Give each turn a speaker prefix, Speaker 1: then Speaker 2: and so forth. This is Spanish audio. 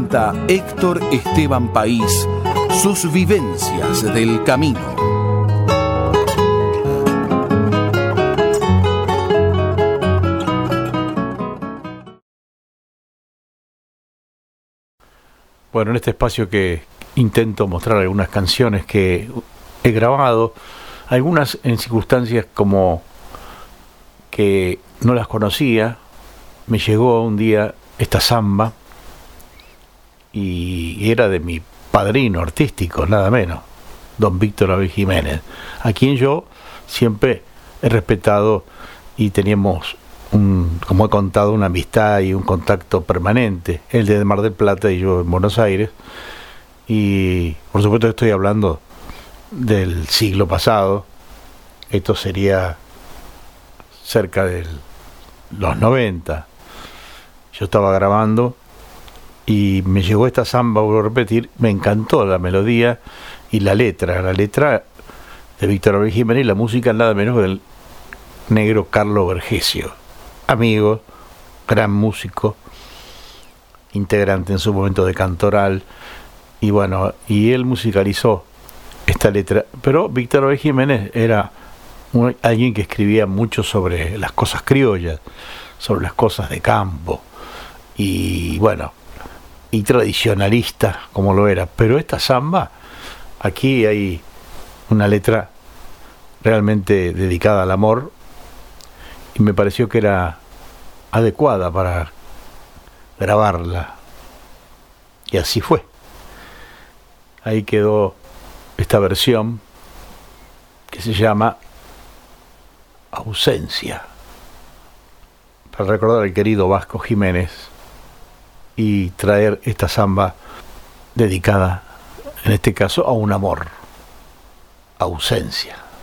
Speaker 1: canta Héctor Esteban País, sus vivencias del camino.
Speaker 2: Bueno, en este espacio que intento mostrar algunas canciones que he grabado, algunas en circunstancias como que no las conocía, me llegó un día esta samba y era de mi padrino artístico, nada menos, don Víctor Abel Jiménez, a quien yo siempre he respetado y teníamos como he contado, una amistad y un contacto permanente, él de Mar del Plata y yo en Buenos Aires, y por supuesto estoy hablando del siglo pasado, esto sería cerca de los 90, yo estaba grabando y me llegó esta samba, vuelvo a repetir, me encantó la melodía y la letra de Víctor Abel Jiménez y la música nada menos del negro Carlo Vergesio, amigo, gran músico, integrante en su momento de Cantoral, y bueno, y él musicalizó esta letra, pero Víctor Abel Jiménez era alguien que escribía mucho sobre las cosas criollas, sobre las cosas de campo, y bueno, y tradicionalista como lo era, pero esta samba, aquí hay una letra realmente dedicada al amor, y me pareció que era adecuada para grabarla, y así fue. Ahí quedó esta versión que se llama Ausencia, para recordar al querido Vasco Jiménez y traer esta samba dedicada en este caso a un amor, Ausencia.